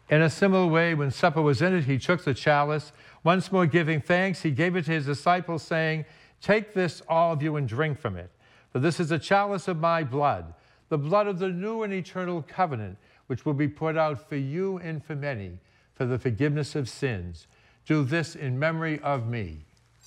In a similar way, when supper was ended, he took the chalice. Once more giving thanks, he gave it to his disciples, saying, "Take this, all of you, and drink from it. For this is a chalice of my blood, the blood of the new and eternal covenant, which will be poured out for you and for many for the forgiveness of sins. Do this in memory of me."